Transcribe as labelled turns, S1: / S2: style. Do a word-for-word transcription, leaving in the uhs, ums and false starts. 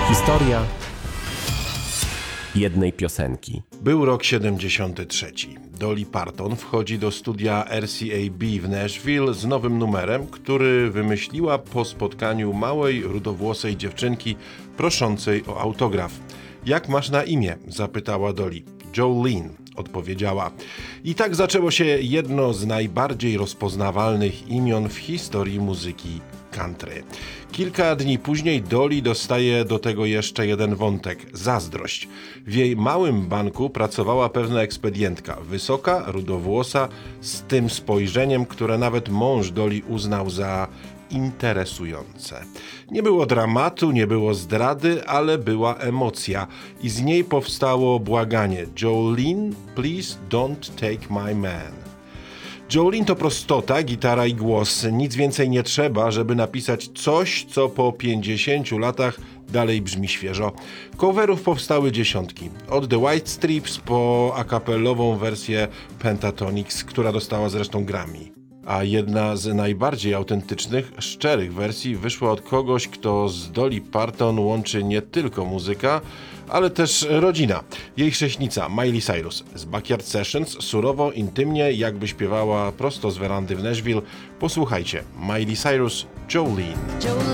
S1: Historia jednej piosenki.
S2: Był rok siedemdziesiąty trzeci. Dolly Parton wchodzi do studia R C A B w Nashville z nowym numerem, który wymyśliła po spotkaniu małej, rudowłosej dziewczynki proszącej o autograf. Jak masz na imię? Zapytała Dolly. Jolene, odpowiedziała. I tak zaczęło się jedno z najbardziej rozpoznawalnych imion w historii muzyki country. Kilka dni później Dolly dostaje do tego jeszcze jeden wątek – zazdrość. W jej małym banku pracowała pewna ekspedientka, wysoka, rudowłosa, z tym spojrzeniem, które nawet mąż Dolly uznał za interesujące. Nie było dramatu, nie było zdrady, ale była emocja i z niej powstało błaganie: Jolene, please don't take my man. Jolene to prostota, gitara i głos. Nic więcej nie trzeba, żeby napisać coś, co po pięćdziesięciu latach dalej brzmi świeżo. Coverów powstały dziesiątki. Od The White Stripes po akapelową wersję Pentatonix, która dostała zresztą Grammy. A jedna z najbardziej autentycznych, szczerych wersji wyszła od kogoś, kto z Dolly Parton łączy nie tylko muzyka, ale też rodzina. Jej chrześnica Miley Cyrus z Backyard Sessions, surowo, intymnie, jakby śpiewała prosto z werandy w Nashville. Posłuchajcie, Miley Cyrus, Jolene.
S3: Jolene.